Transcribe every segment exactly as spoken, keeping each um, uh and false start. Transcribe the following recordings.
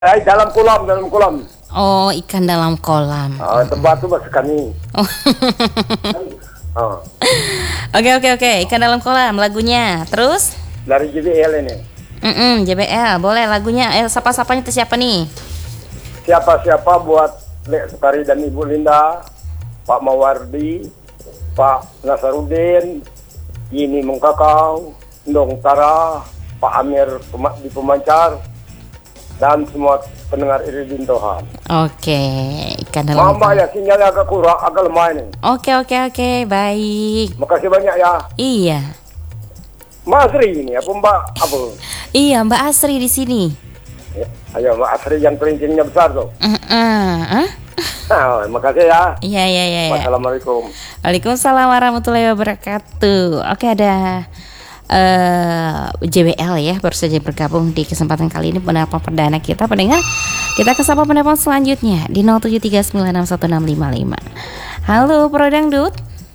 Eh, dalam kolam, dalam kolam. Oh, ikan dalam kolam. Ah, tempat tu masih kami. Oh. Ah, Oke oke oke, ikan dalam kolam lagunya. Terus? dari J B L ini. Mm J B L, boleh lagunya. Eh, sapa-sapanya itu siapa nih? Siapa-siapa buat Lek Sekari dan Ibu Linda, Pak Mawardi, Pak Nasarudin, Yini Mengkakau, Ndong Tara, Pak Amir Pema- di Pemancar, dan semua pendengar Iridin Tohan. Oke, ikan dalam Mama kolam. ya, sinyalnya agak kurang, agak lemah ini. Oke oke oke, baik. Makasih banyak ya. Iya. Mas Ri ini, apa Mbak? Apa? Iya, Mbak Asri di sini. Ya, ayo Mbak Asri yang kerincingnya besar tuh. Heeh. Hah? Nah, makasih ya. Iya iya iya. iya. Wassalamualaikum. Waalaikumsalam warahmatullahi wabarakatuh. Oke, ada eh J B L ya, baru saja bergabung di kesempatan kali ini penelpon perdana kita. Pendengar, kita ke sapa penelpon selanjutnya di nol tujuh tiga sembilan enam satu enam lima lima. Halo Pro Dangdut.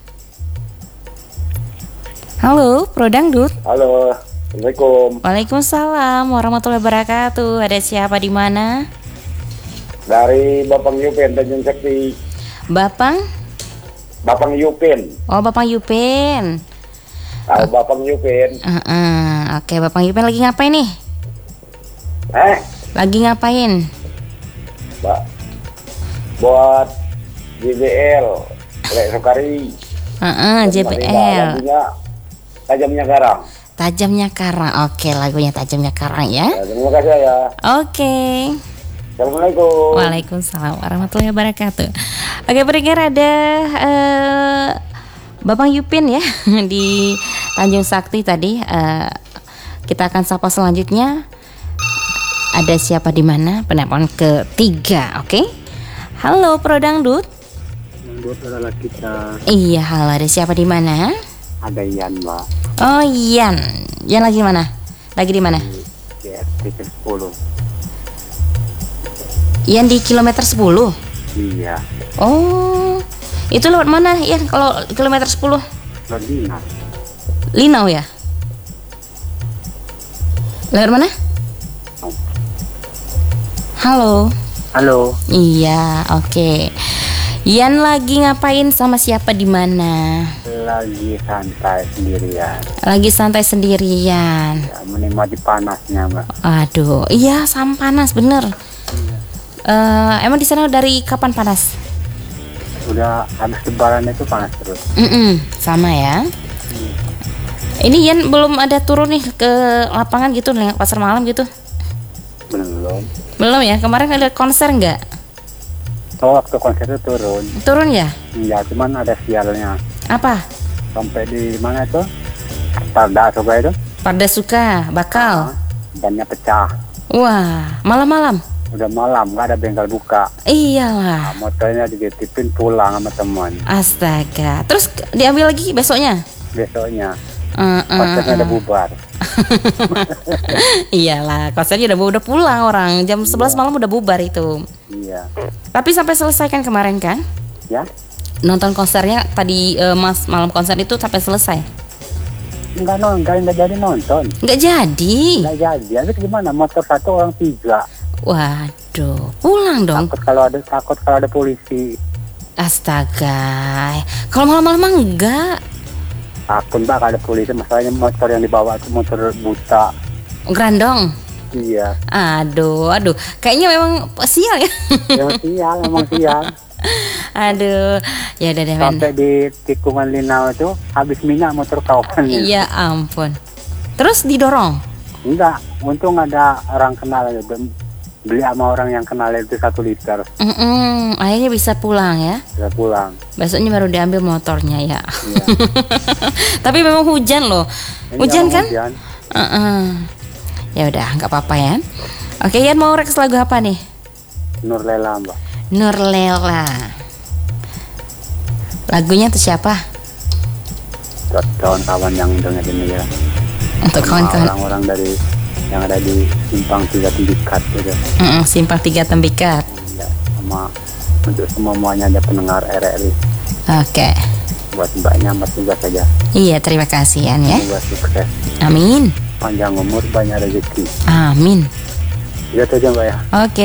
Halo Pro Dangdut. Halo. Assalamualaikum. Waalaikumsalam warahmatullahi wabarakatuh. Ada siapa di mana? Dari Bapang Yupen Tanjung Sakti. Bapang? Bapang Yupen. Oh, Bapang Yupen. Tahu Bapang Yupen. Heeh. Oke, Bapang Yupen lagi ngapain nih? Eh, Lagi ngapain? Mbak. Buat J B L, Lek Sekari. Heeh, J B L. Lagunya Tajamnya Garang. Tajamnya Karang. Oke, lagunya Tajamnya Karang ya. Ya, terima kasih ya. Oke. Assalamualaikum. Waalaikumsalam warahmatullahi wabarakatuh. Oke, pendengar, ada eh, Bapang Yupin ya di Tanjung Sakti tadi. Eh, kita akan sapa selanjutnya. Ada siapa di mana? Penelpon ketiga, oke? Halo Pro Dangdut. Dangdut adalah kita. Iya, halo. Ada siapa di mana? Ada Yan, Mbak. Oh, Yan. Yan lagi mana? Lagi di mana? Di R T K sepuluh. Yan di kilometer sepuluh. Iya. Oh, itu lewat mana ya kalau kilometer sepuluh? Lodina. Linau ya? Lewat mana? Halo. Halo. Iya, oke. Yan lagi ngapain sama siapa di mana? Lagi santai sendirian. Lagi santai sendirian. Ya, menikmati panasnya, Mbak. Aduh, iya sama panas bener. Eh, emang di sana dari kapan panas? Udah habis lebaran itu panas terus. Mm-mm, sama ya. Ini Yan belum ada turun nih ke lapangan gitu, nih pasar malam gitu? Belum. Belum ya. Kemarin ada konser nggak? Oh, waktu konser itu turun. Turun ya? Ya, cuman ada sialnya. Apa? Sampai di mana itu? Tarda coba itu. Pada suka bakal. Bannya pecah. Wah, malam-malam. Udah malam, nggak ada bengkel buka. Iyalah. Nah, motornya dititipin pulang sama teman. Astaga. Terus diambil lagi besoknya? Besoknya Uh, uh, konsernya uh. udah bubar. Iyalah, konsernya udah udah pulang orang. Jam sebelas malam udah bubar itu. Iya. Tapi sampai selesai kan kemarin kan? Ya? Nonton konsernya tadi eh, Mas malam konser itu sampai selesai. Enggak nonton, enggak, enggak jadi nonton. Nggak jadi. Enggak jadi. Habis gimana? Motor satu orang tiga. Waduh, pulang dong. Takut kalau ada takut kalau ada polisi. Astaga. Kalau malam-malam enggak. Takut Mbak kalau ada polisi. Masalahnya motor yang dibawa itu motor buta. Grandong. Iya. Aduh, aduh. Kayaknya memang sial ya. Emang siang, emang siang. Aduh, ya udah deh, Men. Sampai di tikungan Linau itu habis minyak motor kawannya. Iya ampun. Terus didorong. Enggak, untung ada orang kenal aja. Beli sama orang yang kenal itu satu liter. Mm-mm, akhirnya bisa pulang ya. Bisa pulang. Besoknya baru diambil motornya ya. Iya. Tapi memang hujan loh. Ini Hujan emang kan? Hujan. Uh-uh. Ya udah, nggak apa-apa ya. Oke, Yan mau reks lagu apa nih? Nur Lela, Mbak. Nur Lela. Lagunya tuh siapa? Buat kawan-kawan yang dengerin ya. Untuk Sama kawan-kawan. orang-orang dari yang ada di simpang tiga Tembikat gitu. Mm-mm, Simpang tiga Tembikat. Ya, sama untuk semua semuanya ada pendengar R R I. Oke. Buat mbaknya mbak juga saja. Iya, terima kasih Yan ya. Semoga sukses, Amin. panjang umur, banyak rezeki. Amin. Itu aja Mbak ya. Oke.